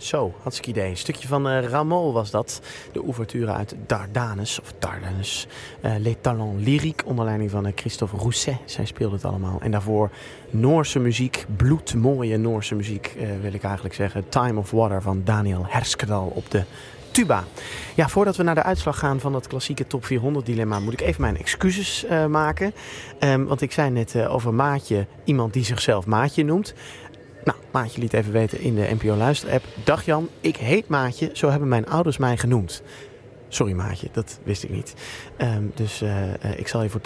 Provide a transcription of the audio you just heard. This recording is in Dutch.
Zo, hartstikke idee. Een stukje van Rameau was dat. De ouverture uit Dardanus, of Dardanus. Les Talents Lyriques, onder leiding van Christophe Rousset. Zij speelde het allemaal. En daarvoor Noorse muziek, bloedmooie Noorse muziek, wil ik eigenlijk zeggen. Time of Water van Daniel Herskedal op de tuba. Ja, voordat we naar de uitslag gaan van dat klassieke top 400 dilemma, moet ik even mijn excuses maken. Want ik zei net over Maatje, iemand die zichzelf Maatje noemt. Nou, Maatje liet even weten in de NPO Luisterapp. Dag Jan, ik heet Maatje, zo hebben mijn ouders mij genoemd. Sorry Maatje, dat wist ik niet. Dus ik zal je voor